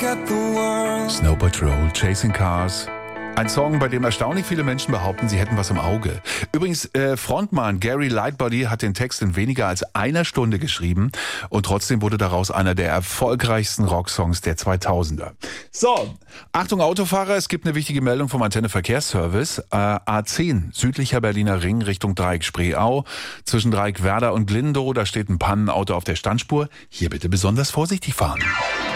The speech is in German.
Snow Patrol, Chasing Cars. Ein Song, bei dem erstaunlich viele Menschen behaupten, sie hätten was im Auge. Übrigens, Frontmann Gary Lightbody hat den Text in weniger als einer Stunde geschrieben und trotzdem wurde daraus einer der erfolgreichsten Rocksongs der 2000er. So, Achtung Autofahrer, es gibt eine wichtige Meldung vom Antenne Verkehrsservice. A10, südlicher Berliner Ring Richtung Dreieck Spreeau, zwischen Dreieck Werder und Glindow, da steht ein Pannenauto auf der Standspur. Hier bitte besonders vorsichtig fahren.